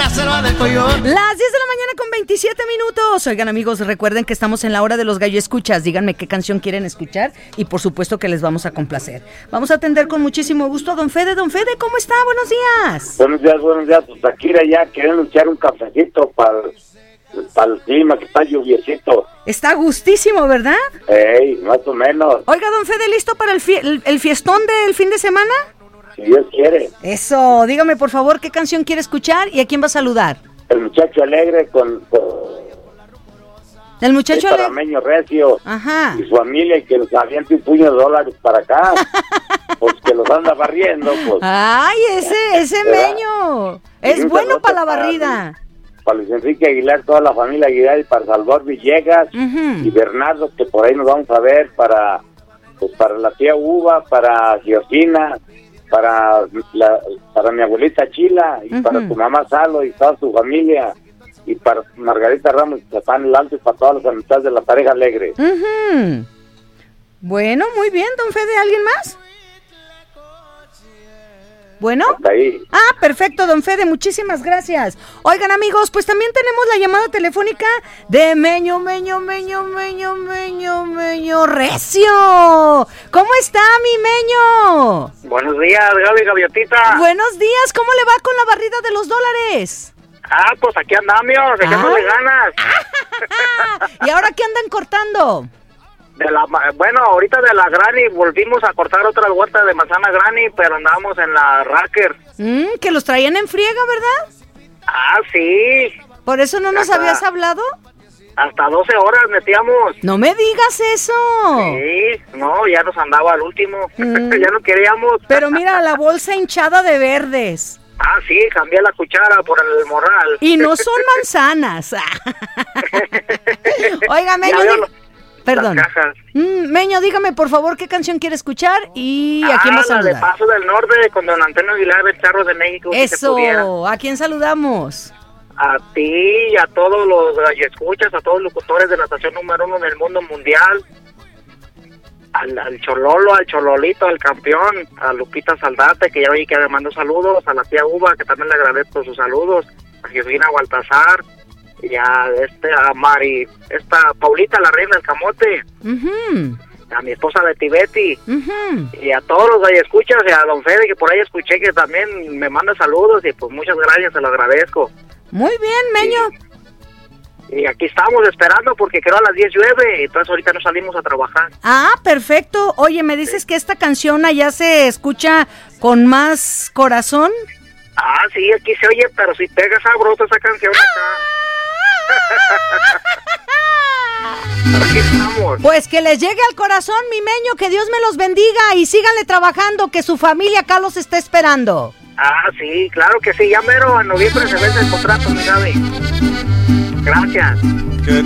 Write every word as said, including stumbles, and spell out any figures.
la selva del Coyote. Las diez de la mañana con veintisiete minutos. Oigan, amigos, recuerden que estamos en la hora de los gallo escuchas. Díganme qué canción quieren escuchar y por supuesto que les vamos a complacer. Vamos a atender con muchísimo gusto a don Fede. Don Fede, ¿cómo está? Buenos días. Buenos días, buenos días. Pues aquí ya quieren echar un cafecito para el clima que está lluviecito. Está gustísimo, ¿verdad? Ey, más o menos. Oiga, don Fede, ¿listo para el, fie- el, el fiestón del fin de semana? Si Dios quiere. Eso, dígame por favor qué canción quiere escuchar y a quién va a saludar. El muchacho alegre con... con El muchacho el alegre. panameño recio. Ajá. Y su familia, y que los aviente un puño de dólares para acá. Pues que los anda barriendo, pues. Ay, ese, ese ¿verdad? Meño. Y Es un bueno saludo para la para barrida. Para Luis Enrique Aguilar, toda la familia Aguilar, y para Salvador Villegas Ujú. y Bernardo, que por ahí nos vamos a ver, para pues para la tía Uva, para Giosina, para la, para mi abuelita Chila, y Ujú. para tu mamá Salo y toda su familia, y para Margarita Ramos, que está en el alto, y para todas las amistades de la pareja alegre. Ujú. Bueno, muy bien, don Fede. ¿Alguien más? Bueno. Hasta ahí. Ah, perfecto, don Fede, muchísimas gracias. Oigan, amigos, pues también tenemos la llamada telefónica de Meño, Meño, Meño, Meño, Meño, Meño Recio. ¿Cómo está, mi Meño? Buenos días, Gaby Gaviotita. Buenos días, ¿cómo le va con la barrida de los dólares? Ah, pues aquí andamos, echándole Ah. ganas. ¿Y ahora qué andan cortando? De la, ma- bueno, ahorita de la Granny volvimos a cortar otra huerta de manzana Granny, pero andamos en la Racker. Mm, que los traían en friega, ¿verdad? Ah, sí, ¿Por eso no nos Ajá. habías hablado? hasta doce horas metíamos. No me digas eso. Sí, no, ya nos andaba al último. Mm. Ya no queríamos. Pero mira, la bolsa hinchada de verdes. Ah, sí, cambié la cuchara por el morral. Y no son manzanas. Oiga, Meño, Ya veo di- lo- perdón. las cajas. Mm, Meño, dígame por favor qué canción quiere escuchar y a quién va a Ah, la de saludar. Paso del Norte con don Antonio Aguilar del Charro de México. si se pudiera. Eso, ¿a quién saludamos? A ti y a todos los escuchas, a todos los locutores de la estación número uno del mundo mundial, al, al Chololo, al Chololito, al campeón, a Lupita Saldate, que ya oí que le mando saludos, a la tía Uva, que también le agradezco sus saludos, a Georgina Baltasar, y a, este, a Mari, esta Paulita, la reina del camote, Ujú, a mi esposa de Tibeti, ujú. y a todos los escuchas, y a don Fede, que por ahí escuché que también me manda saludos, y pues muchas gracias, se lo agradezco. Muy bien, Meño. Y aquí estamos esperando porque creo a las diez llueve, entonces ahorita no salimos a trabajar. Ah, perfecto. Oye, ¿me dices que esta canción allá se escucha con más corazón? Ah, sí, aquí se oye, pero si pega sabroso esa canción acá. Aquí estamos. Pues que les llegue al corazón, mi Meño, que Dios me los bendiga y síganle trabajando, que su familia acá los está esperando. Ah, sí, claro que sí, ya mero, en noviembre se vence el contrato, mi Gaby. Gracias.